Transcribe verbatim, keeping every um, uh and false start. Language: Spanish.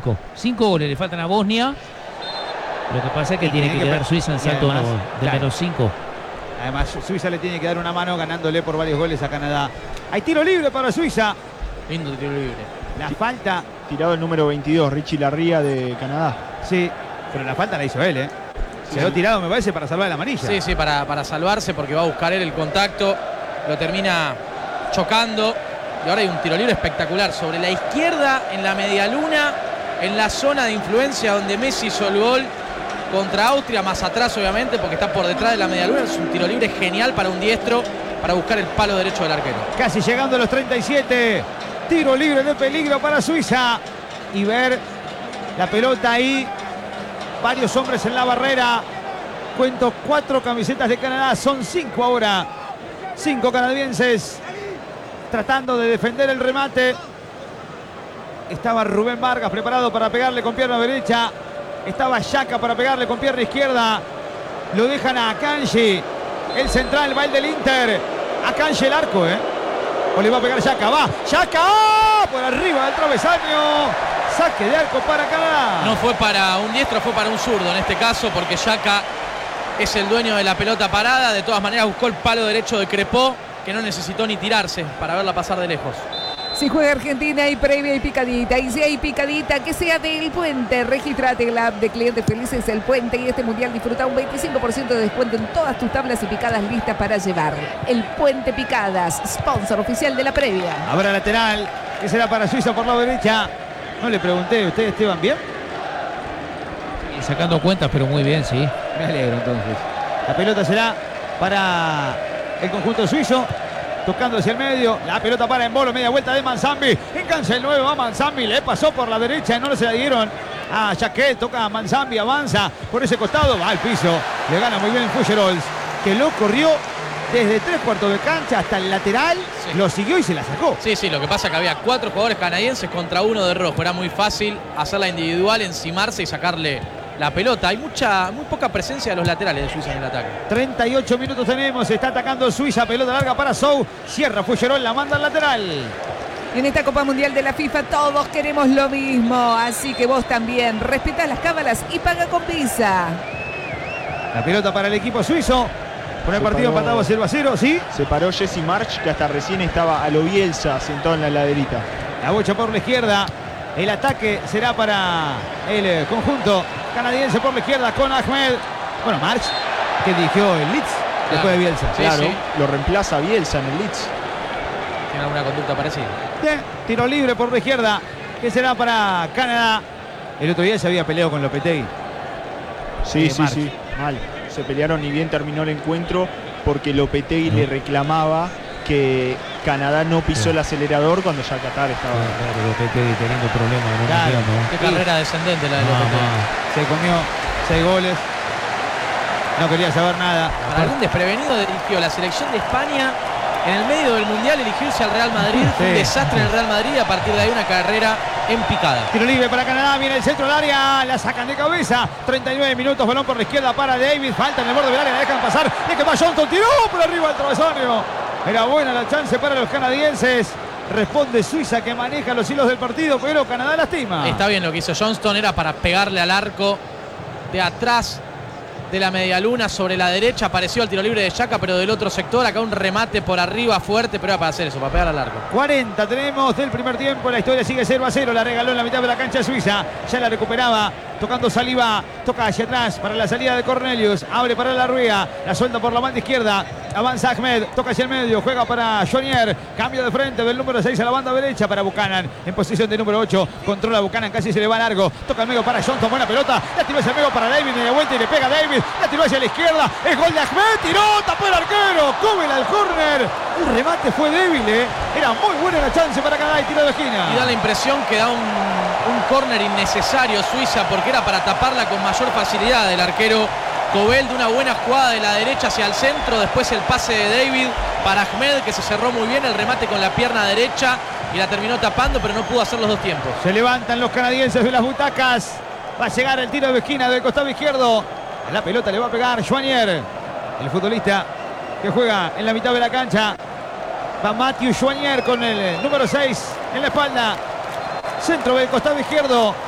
cinco. Cinco goles le faltan a Bosnia. Lo que pasa es que y tiene, tiene que que quedar Suiza en salto además, de claro. menos cinco. Además, Suiza le tiene que dar una mano ganándole por varios goles a Canadá. Hay tiro libre para Suiza. Lindo tiro libre. La falta. Tirado el número veintidós, Richie Larría de Canadá. Sí, pero la falta la hizo él, ¿eh? Se lo ha tirado, me parece, para salvar la amarilla. Sí, sí, para, para salvarse porque va a buscar él el contacto. Lo termina chocando. Y ahora hay un tiro libre espectacular. Sobre la izquierda, en la medialuna, en la zona de influencia donde Messi hizo el gol contra Austria. Más atrás, obviamente, porque está por detrás de la medialuna. Es un tiro libre genial para un diestro, para buscar el palo derecho del arquero. Casi llegando a los treinta y siete. Tiro libre de peligro para Suiza. Y ver la pelota ahí. Varios hombres en la barrera. Cuento cuatro camisetas de Canadá. Son cinco ahora. Cinco canadienses tratando de defender el remate. Estaba Rubén Vargas preparado para pegarle con pierna derecha. Estaba Xhaka para pegarle con pierna izquierda. Lo dejan a Akanji. El central va el del Inter. Akanji el arco, ¿eh? O le va a pegar Xhaka. Va. Xhaka. ¡Oh! Por arriba del travesaño. Saque de arco para Canadá. No fue para un diestro, fue para un zurdo en este caso, porque Xhaka es el dueño de la pelota parada. De todas maneras buscó el palo derecho de Crepó, que no necesitó ni tirarse para verla pasar de lejos. Si juega Argentina hay previa y picadita. Y si hay picadita, que sea del Puente. Registrate en la app de Clientes Felices El Puente y este mundial disfruta un veinticinco por ciento de descuento en todas tus tablas y picadas listas para llevar. El Puente Picadas, sponsor oficial de la previa. Ahora lateral, que será para Suiza por la derecha. No le pregunté, ¿ustedes Esteban bien? Y sacando cuentas, pero muy bien, sí. Me alegro entonces. La pelota será para el conjunto suizo. Tocando hacia el medio, la pelota para en bolo, media vuelta de Manzambi, engancha el nueve, va Manzambi, le pasó por la derecha, no se la dieron a Jaquet, toca a Manzambi, avanza por ese costado, va al piso, le gana muy bien Foucherols, que lo corrió desde tres cuartos de cancha hasta el lateral, sí. Lo siguió y se la sacó. Sí, sí, lo que pasa es que había cuatro jugadores canadienses contra uno de rojo, era muy fácil hacerla individual, encimarse y sacarle la pelota. Hay mucha, muy poca presencia de los laterales de Suiza en el ataque. treinta y ocho minutos tenemos, está atacando Suiza, pelota larga para Sou, cierra Foucherol, la manda al lateral. En esta Copa Mundial de la FIFA todos queremos lo mismo, así que vos también respetá las cábalas y paga con Visa. La pelota para el equipo suizo, por el partido paró, empatado cero a cero, ¿sí? Se paró Jesse March, que hasta recién estaba a lo Bielsa sentado en la laderita. La bocha por la izquierda, el ataque será para el conjunto canadiense por la izquierda con Ahmed. Bueno, March, que dirigió el Leeds claro. Después de Bielsa. Sí, claro, sí. Lo reemplaza Bielsa en el Leeds. Tiene alguna conducta parecida. Bien, tiro libre por la izquierda, que será para Canadá. El otro día se había peleado con Lopetegui. Sí, eh, sí, March. sí, mal. Se pelearon y bien terminó el encuentro porque Lopetegui no. le reclamaba que Canadá no pisó sí. el acelerador cuando ya Qatar estaba. Claro, Lopetegui teniendo problemas. No claro. ¿no? Qué carrera descendente la de Lopetegui. Se comió seis goles. No quería saber nada. Para algún desprevenido dirigió la selección de España. En el medio del Mundial eligió irse al Real Madrid. Sí. Fue un desastre en el Real Madrid. A partir de ahí una carrera en picada. Tiro libre para Canadá. Viene el centro del área. La sacan de cabeza. treinta y nueve minutos. Balón por la izquierda para David. Falta en el borde del área. La dejan pasar. De que va Johnston. Tiró por arriba del travesaño. Era buena la chance para los canadienses. Responde Suiza, que maneja los hilos del partido, pero Canadá lastima. Está bien lo que hizo Johnston. Era para pegarle al arco de atrás de la medialuna sobre la derecha. Apareció el tiro libre de Xhaka, pero del otro sector. Acá un remate por arriba fuerte, pero era para hacer eso, para pegar al arco. cuarenta tenemos del primer tiempo. La historia sigue cero a cero. La regaló en la mitad de la cancha Suiza. Ya la recuperaba. Tocando Saliba. Toca hacia atrás para la salida de Cornelius. Abre para la Ruía. La suelta por la banda izquierda. Avanza Ahmed. Toca hacia el medio. Juega para Joignier. Cambio de frente del número seis a la banda derecha para Buchanan. En posición de número ocho. Controla Buchanan. Casi se le va largo. Toca el medio para Johnston. Buena pelota. La tiró hacia el medio para David. De vuelta y le pega a David. La tiró hacia la izquierda. Es gol de Ahmed. Tiró. Tapó el arquero. Cóbel al córner. El remate fue débil. ¿eh? Era muy buena la chance para Canadá y tiro de esquina. Y da la impresión que da un, un córner innecesario Suiza, porque era para taparla con mayor facilidad del arquero Cobel, de una buena jugada de la derecha hacia el centro. Después el pase de David para Ahmed, que se cerró muy bien. El remate con la pierna derecha y la terminó tapando, pero no pudo hacer los dos tiempos. Se levantan los canadienses de las butacas. Va a llegar el tiro de esquina del costado izquierdo. A la pelota le va a pegar Joignier, el futbolista que juega en la mitad de la cancha. Va Mathieu Joignier con el número seis en la espalda. Centro del costado izquierdo.